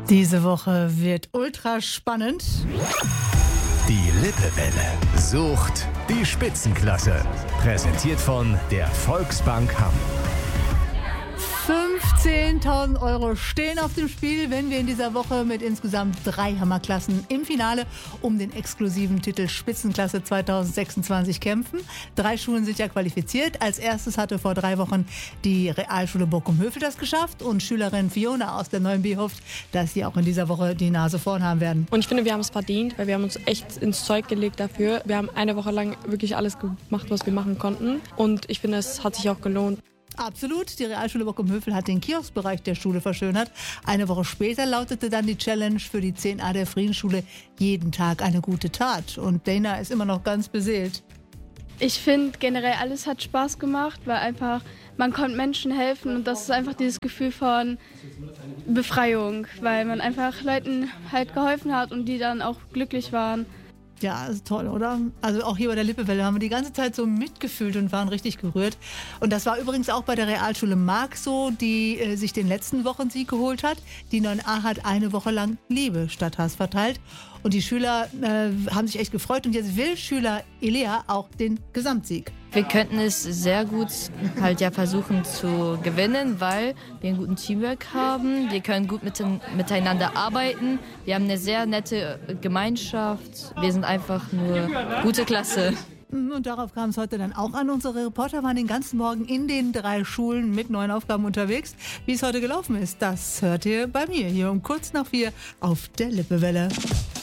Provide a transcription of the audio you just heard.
Diese Woche wird ultra spannend. Die Lippewelle sucht die Spitzenklasse. Präsentiert von der Volksbank Hamm. 15.000 Euro stehen auf dem Spiel, wenn wir in dieser Woche mit insgesamt 3 Hammerklassen im Finale um den exklusiven Titel Spitzenklasse 2026 kämpfen. 3 Schulen sind ja qualifiziert. Als erstes hatte vor 3 Wochen die Realschule Borkum-Hövel das geschafft und Schülerin Fiona aus der 9b hofft, dass sie auch in dieser Woche die Nase vorn haben werden. Und ich finde, wir haben es verdient, weil wir haben uns echt ins Zeug gelegt dafür. Wir haben eine Woche lang wirklich alles gemacht, was wir machen konnten. Und ich finde, es hat sich auch gelohnt. Absolut. Die Realschule Borkum-Hövel hat den Kioskbereich der Schule verschönert. Eine Woche später lautete dann die Challenge für die 10a der Friedensschule: jeden Tag eine gute Tat. Und Dana ist immer noch ganz beseelt. Ich finde generell, alles hat Spaß gemacht, weil einfach man konnte Menschen helfen und das ist einfach dieses Gefühl von Befreiung, weil man einfach Leuten halt geholfen hat und die dann auch glücklich waren. Ja, ist toll, oder? Also auch hier bei der Lippewelle haben wir die ganze Zeit so mitgefühlt und waren richtig gerührt. Und das war übrigens auch bei der Realschule Mark so, die sich den letzten Wochensieg geholt hat. Die 9a hat eine Woche lang Liebe statt Hass verteilt. Und die Schüler haben sich echt gefreut. Und jetzt will Schüler Elea auch den Gesamtsieg. Wir könnten es sehr gut versuchen zu gewinnen, weil wir einen guten Teamwork haben. Wir können gut miteinander arbeiten. Wir haben eine sehr nette Gemeinschaft. Wir sind einfach nur gute Klasse. Und darauf kam es heute dann auch an. Unsere Reporter waren den ganzen Morgen in den 3 Schulen mit neuen Aufgaben unterwegs. Wie es heute gelaufen ist, das hört ihr bei mir hier um kurz nach 4 auf der Lippewelle.